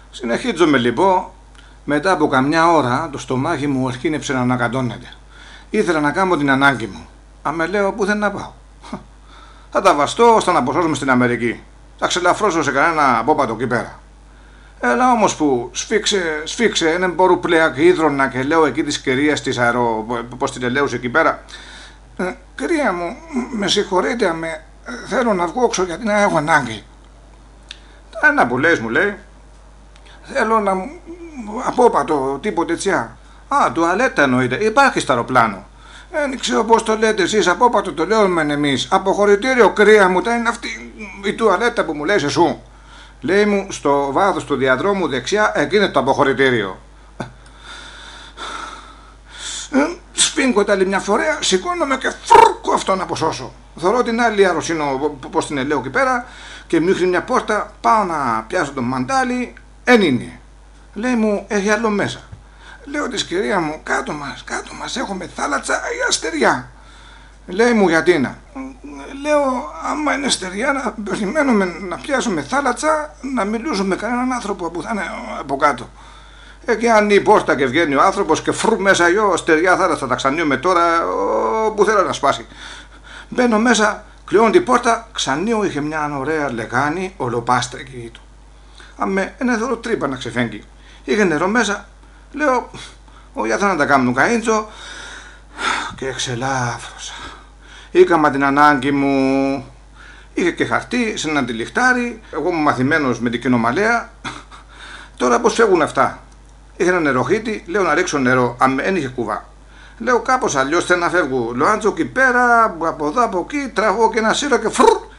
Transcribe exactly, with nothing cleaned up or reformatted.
Συνεχίζομαι λοιπόν. Μετά από καμιά ώρα το στομάχι μου αρχίνεψε να ανακατώνεται. Ήθελα να κάνω την ανάγκη μου. Αμε λέω πού δεν να πάω. Θα τα βαστώ ώστε να αποσώσουμε στην Αμερική. Θα ξελαφρώσω σε κανένα απόπατο εκεί πέρα. Έλα όμως που σφίξε, σφίξε έναν πόρου πλέα και ίδρωνα και λέω εκεί της κυρίας της αερο... πώς την ελέουσε εκεί πέρα. Ε, κυρία μου, με συγχωρείτε, αμε, θέλω να βγω έξω γιατί να έχω ανάγκη. Ένα που λες μου λέει, θέλω να μου απόπατο τίποτε τσιά. Α, τουαλέτα εννοείται, υπάρχει στο αεροπλάνο. Δεν ξέρω πώς το λέτε εσείς, απόπατο το λέμε εμείς. Αποχωρητήριο κρύα μου, τα είναι αυτή η τουαλέτα που μου λες εσού. Λέει μου στο βάθος του διαδρόμου δεξιά, εκεί είναι το αποχωρητήριο. Σφίγγω τα άλλη μια φορά, σηκώνομαι και φρούκω αυτό να αποσώσω. Θωρώ την άλλη αρρωσίνο, πώς την ελέω εκεί πέρα και μου ρίχνει μια πόρτα, πάω να πιάσω τον μαντάλι, εν είναι. Λέει μου, έχει άλλο μέσα. Λέω της κυρία μου, κάτω μας, κάτω μας, έχουμε θάλασσα ή αστεριά. Λέει μου, γιατί να. Λέω, άμα είναι αστεριά, να περιμένουμε να πιάσουμε θάλασσα, να μιλήσουμε με κανέναν άνθρωπο που θα είναι από κάτω. Ε, και αν η πόρτα και βγαίνει ο άνθρωπος και φρου μέσα γιο, αστεριά θάλασσα, τα ξανίουμε τώρα, ο, που θέλω να σπάσει. Μπαίνω μέσα, κλειώνω την πόρτα, ξανίω είχε μια ωραία λεγάνη, ολοπάστρικη του. Αμε, ένα δώρο τρύπα να ξεφέγγει. Είχε νερό μέσα. Λέω, όχι θα να τα κάνουν καΐντζο και εξελάφρωσα. Είχαμε την ανάγκη μου, είχε και χαρτί σε ένα τυλιχτάρι, εγώ είμαι μαθημένος με την κοινομαλέα. Τώρα πως φεύγουν αυτά. Είχε ένα νεροχύτη, λέω να ρίξω νερό, αν δεν είχε κουβά. Λέω κάπως αλλιώς θέλω να φεύγω. Λοάντζο εκεί πέρα, από εδώ από εκεί, τραβώ και ένα σύρο και φρουρ.